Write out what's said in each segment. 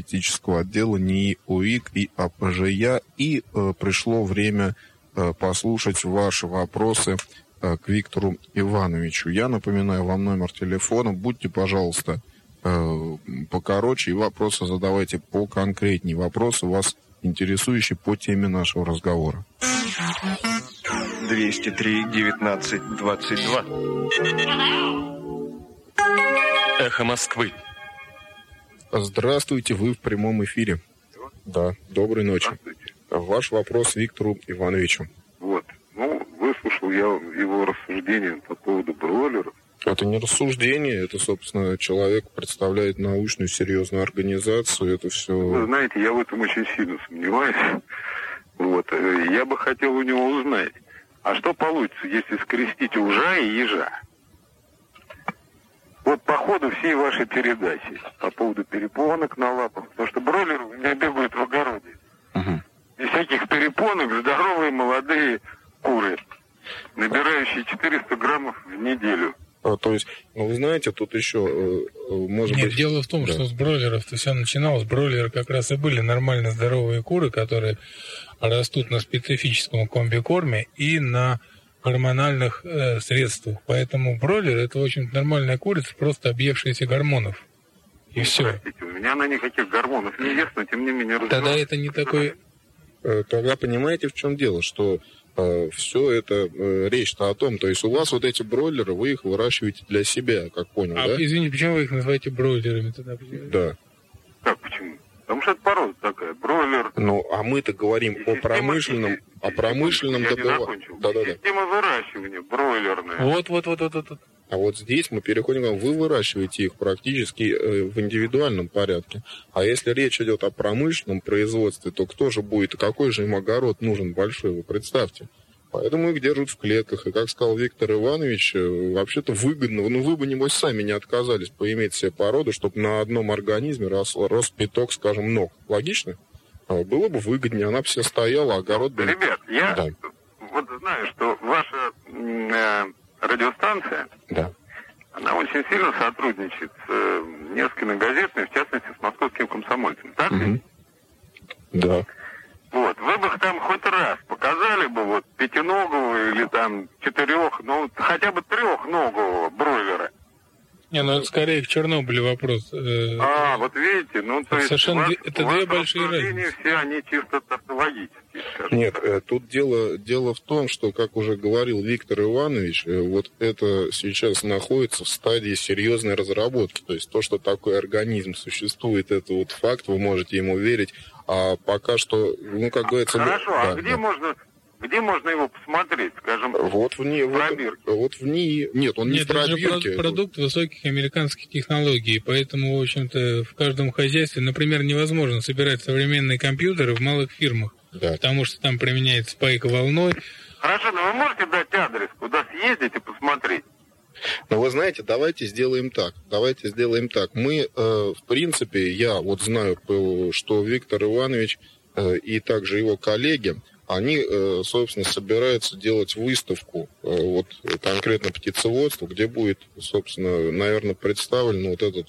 аналитического отдела НИИ УИК и АПЖЯ. И пришло время послушать ваши вопросы к Виктору Ивановичу. Я напоминаю вам номер телефона. Будьте, пожалуйста, покороче, и вопросы задавайте поконкретнее. Вопросы вас интересующие по теме нашего разговора. 203-19-22. Эхо Москвы. Здравствуйте, вы в прямом эфире. Да, доброй ночи. Ваш вопрос Виктору Ивановичу. Вот. Выслушал я его рассуждения по поводу бройлеров. Это не рассуждение, это, собственно, человек представляет научную серьезную организацию, это все... Вы знаете, я в этом очень сильно сомневаюсь. Вот. Я бы хотел у него узнать, а что получится, если скрестить ужа и ежа? Вот по ходу всей вашей передачи по поводу перепонок на лапах, потому что бройлеры у меня бегают в огороде. Без всяких перепонок здоровые молодые куры, набирающие 400 граммов в неделю. То есть, вы знаете, тут еще может Нет, быть... дело в том, что с бройлеров-то все начиналось. Бройлеры как раз и были нормально здоровые куры, которые растут на специфическом комбикорме и на гормональных средствах. Поэтому бройлер — это очень нормальная курица, просто объевшаяся гормонов. И все. Простите, у меня на никаких гормонов не есть, но тем не менее... Тогда это не такой... Тогда понимаете, в чем дело, что все это речь-то о том, то есть у вас вот эти бройлеры, вы их выращиваете для себя, как понял, да? Извините, почему вы их называете бройлерами тогда? Да. Как, почему? Потому что это порода такая, бройлер. А мы-то говорим о промышленном, добывании. Да-да-да. Система выращивания бройлерная. Вот. А вот здесь мы переходим, вы выращиваете их практически в индивидуальном порядке. А если речь идет о промышленном производстве, то кто же будет, какой же им огород нужен большой, вы представьте. Поэтому их держат в клетках. И, как сказал Виктор Иванович, вообще-то выгодно, вы бы, небось, сами не отказались поиметь себе породу, чтобы на одном организме рос пяток, скажем, ног. Логично? Было бы выгоднее, она бы все стояла, огород бы... Ребят, я вот знаю, что ваша радиостанция, она очень сильно сотрудничает с несколькими газетами, в частности, с московским комсомольцем. Так ли? Да. Вот, вы бы там хоть раз показали бы вот пятиногого или там хотя бы трехногого бройлера. Это скорее к Чернобылю вопрос. Вот видите, то есть совершенно это две большие разницы. Все они чисто тавтологические. Нет, тут дело в том, что, как уже говорил Виктор Иванович, вот это сейчас находится в стадии серьезной разработки. То есть то, что такой организм существует, это вот факт, вы можете ему верить. А пока что, как говорится... Хорошо, где можно его посмотреть, скажем, в НИИ. Нет, он не в пробирке. Это продукт высоких американских технологий, поэтому, в общем-то, в каждом хозяйстве, например, невозможно собирать современные компьютеры в малых фирмах, потому что там применяется спайка волной. Хорошо, но вы можете дать адрес, куда съездить и посмотреть? Вы знаете, давайте сделаем так. Мы, в принципе, я вот знаю, что Виктор Иванович и также его коллеги, они, собственно, собираются делать выставку, вот конкретно птицеводство, где будет, собственно, наверное, представлен вот этот,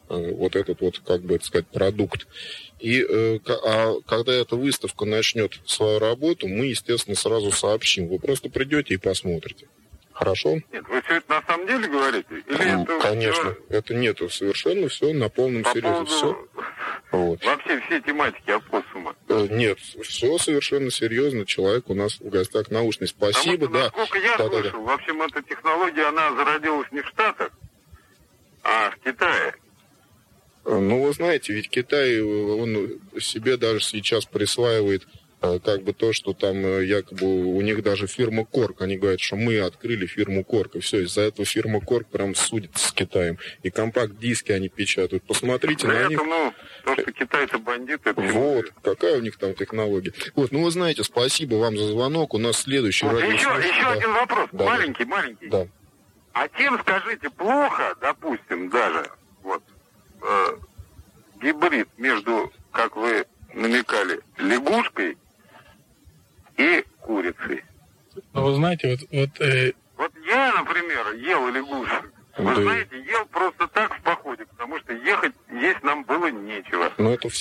как бы это сказать, продукт. И когда эта выставка начнет свою работу, мы, естественно, сразу сообщим. Вы просто придете и посмотрите. Хорошо? Нет, вы все это на самом деле говорите? Или это конечно. Это нет, совершенно все на полном серьезе. Все. Вот. Вообще все тематики опоссума. Нет, все совершенно серьезно. Человек у нас в гостях научный. Спасибо, насколько я слышал, в общем, эта технология, она зародилась не в Штатах, а в Китае. Вы знаете, ведь Китай, он себе даже сейчас присваивает как бы то, что там якобы у них даже фирма Корк, они говорят, что мы открыли фирму Корк, и все, из-за этого фирма Корк прям судит с Китаем. И компакт-диски они печатают. Посмотрите на них. То, что китайцы бандиты... Вот, какая у них там технология. Вот, вы знаете, спасибо вам за звонок. У нас следующий радиослушатель. Еще один вопрос, маленький. Да. А тем, скажите, плохо, допустим, даже, гибрид между, как вы намекали, лягушкой и курицей. Вы знаете, Вот я, например, ел лягушек. Вы знаете, ел просто так в походе, потому что есть нам было нечего. Но это